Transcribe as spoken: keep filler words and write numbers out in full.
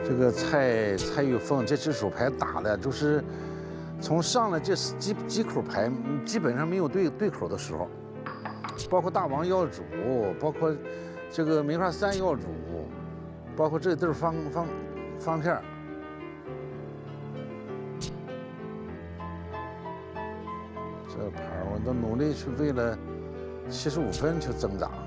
这个蔡蔡玉凤这支手牌打的，就是从上来这几几口牌基本上没有对对口的时候，包括大王耀主，包括这个梅花三耀主，包括这都是方方方片。这牌我都努力去为了七十五分去挣扎。